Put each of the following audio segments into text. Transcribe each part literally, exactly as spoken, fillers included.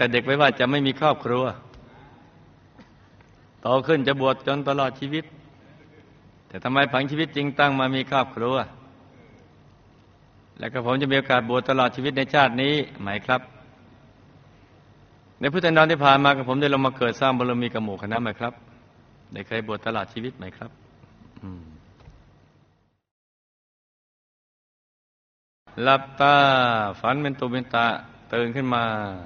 แต่เด็กไว้ว่าจะไม่มีครอบครัวโตขึ้นจะบวชจนตลอดชีวิตแต่ทำไมผังชีวิตจริงตั้งมามีครอบครัวแล้วก็ผมจะมีโอกาสบวชตลอดชีวิตในชาตินี้ไหมครับในพุทธันดรที่ผ่านมากับผมได้ลงมาเกิดสร้างบารมีกับหมู่คณะไหมครับได้เคยบวชตลอดชีวิตไหมครับหลับตาฝันเป็นตุเป็นตะตื่นขึ้นมา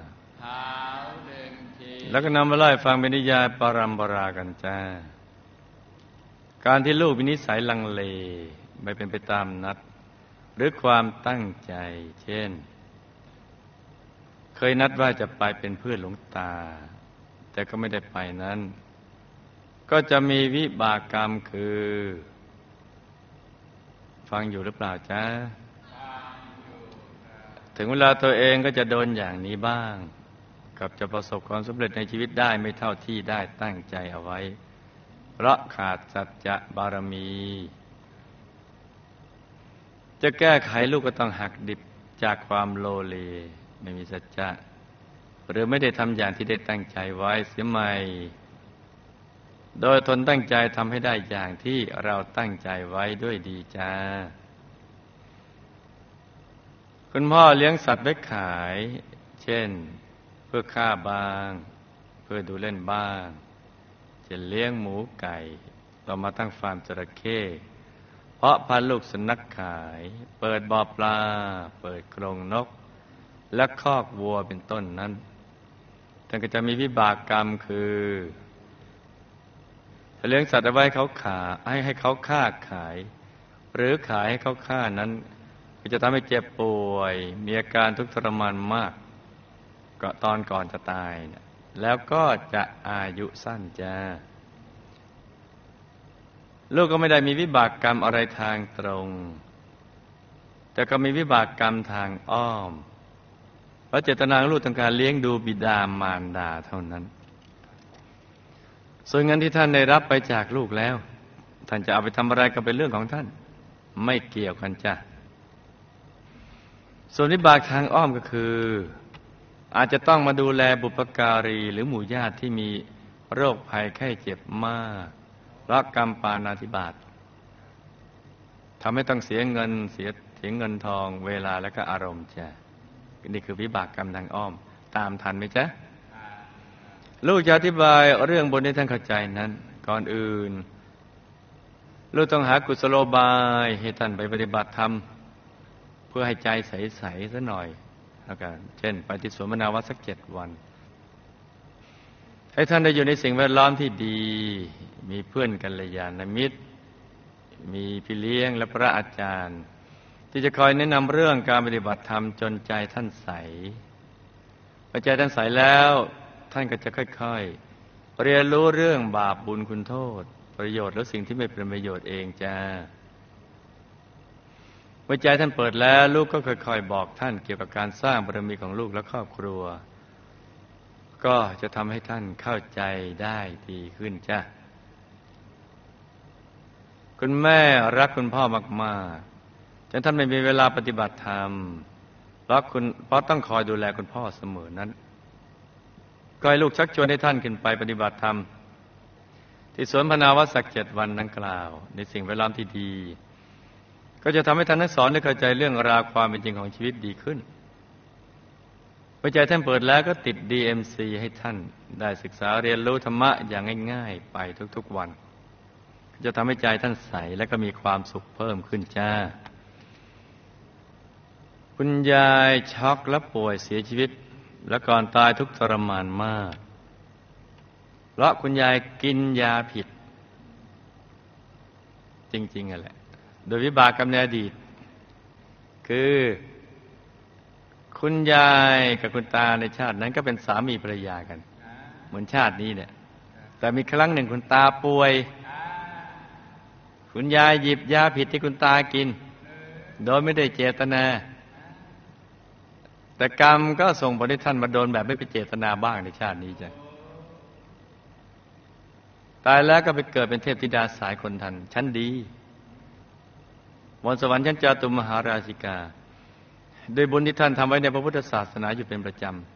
แล้วก็นำมาไล่ฟังเป็นนิยายปรัมปรากันจ้าการที่ลูกมีนิสัยลังเลไม่เป็นไปตามนัดหรือความตั้งใจเช่นเคยนัดว่าจะไปเป็นเพื่อนหลวงตาแต่ก็ไม่ได้ไปนั้นก็จะมีวิบากกรรมคือฟังอยู่หรือเปล่าจ๊ะถึงเวลาตัวเองก็จะโดนอย่างนี้บ้างกับจะประสบความสำเร็จในชีวิตได้ไม่เท่าที่ได้ตั้งใจเอาไว้เพราะขาดสัจจะบารมีจะแก้ไขลูกก็ต้องหักดิบจากความโลเลไม่มีสัจจะหรือไม่ได้ทำอย่างที่ได้ตั้งใจไว้เสียใหม่โดยทนตั้งใจทำให้ได้อย่างที่เราตั้งใจไว้ด้วยดีจ้าคุณพ่อเลี้ยงสัตว์ไว้ขายเช่นเพื่อฆ่าบ้างเพื่อดูเล่นบ้างจะเลี้ยงหมูไก่เรามาตั้งฟาร์มจระเข้เพาะพันธุ์ลูกสุนัขขายเปิดบ่อปลาเปิดกรงนกและคอกวัวเป็นต้นนั้นท่านก็จะมีวิบากกรรมคือถ้าเลี้ยงสัตว์เอาไว้เขาขาให้ให้เขาฆ่าขายหรือขายให้เขาฆ่านั้นก็จะทำให้เจ็บป่วยมีอาการทุกข์ทรมานมากก็ตอนก่อนจะตายเนี่ยแล้วก็จะอายุสั้นจ้าลูกก็ไม่ได้มีวิบากกรรมอะไรทางตรงแต่ก็มีวิบากกรรมทางอ้อมเพราะเจตนาของลูกต้องการเลี้ยงดูบิดามารดาเท่านั้นส่วนเงินที่ท่านได้รับไปจากลูกแล้วท่านจะเอาไปทำอะไรก็เป็นเรื่องของท่านไม่เกี่ยวกันจ้ะส่วนวิบากทางอ้อมก็คืออาจจะต้องมาดูแลบุพการีหรือหมู่ญาติที่มีโรคภัยไข้เจ็บมากเพราะกรรมปาณาธิบาตทำให้ต้องเสียเงินเสียเสียเงินทองเวลาและก็อารมณ์จ้ะนี่คือวิบากกรรมทางอ้อมตามทันไหมจ๊ะลูกจะอธิบายเรื่องบนให้ท่านเข้าใจนั้นก่อนอื่นลูกต้องหากุศโลบายให้ท่านไปปฏิบัติธรรมเพื่อให้ใจใสๆซะหน่อยแล้วกันเช่นไปที่สวนมนาวัดสักเจ็ดวันให้ท่านได้อยู่ในสิ่งแวดล้อมที่ดีมีเพื่อนกัลยาณมิตรมีพี่เลี้ยงและพระอาจารย์ที่จะคอยแนะนำเรื่องการปฏิบัติธรรมจนใจท่านใสพอใจท่านใสแล้วท่านก็จะค่อยๆเรียนรู้เรื่องบาปบุญคุณโทษประโยชน์และสิ่งที่ไม่เป็นประโยชน์เองจ้าเมื่อใจท่านเปิดแล้วลูกก็ค่อยๆบอกท่านเกี่ยวกับการสร้างบารมีของลูกและครอบครัวก็จะทำให้ท่านเข้าใจได้ดีขึ้นจ้ะคุณแม่รักคุณพ่อมากๆจนท่านไม่มีเวลาปฏิบัติธรรมเพราะคุณเพราะต้องคอยดูแลคุณพ่อเสมอนั้นก็ให้ลูกชักชวนให้ท่านขึ้นไปปฏิบัติธรรมที่สวนพนาวัดสักเจ็ดวันดังกล่าวในสิ่งแวดล้อมที่ดีก็จะทำให้ท่านทั้งสอนได้เข้าใจเรื่องราวความเป็นจริงของชีวิตดีขึ้นเมื่อใจท่านเปิดแล้วก็ติด ดี เอ็ม ซี ให้ท่านได้ศึกษาเรียนรู้ธรรมะอย่างง่ายๆไปทุกๆวันจะทำให้ใจท่านใสและก็มีความสุขเพิ่มขึ้นจ้าคุณยายช็อกและป่วยเสียชีวิตและก่อนตายทุกข์ทรมานมากเพราะคุณยายกินยาผิดจริงๆอ่ะแหละโดยวิบากกรรมในอดีตคือคุณยายกับคุณตาในชาตินั้นก็เป็นสามีภรรยากันเหมือนชาตินี้เนี่ยแต่มีครั้งหนึ่งคุณตาป่วยคุณยายหยิบยาผิดที่คุณตากินโดยไม่ได้เจตนาแต่กรรมก็ส่งผลให้ท่านมาโดนแบบไม่เป็นเจตนาบ้างในชาตินี้จ้ะตายแล้วก็ไปเกิดเป็นเทพธิดาสายคนทันชั้นดีบนสวรรค์ชั้นจาตุมมหาราชิกาโดยบุญที่ท่านทำไว้ในพระพุทธศาสนาอยู่เป็นประจ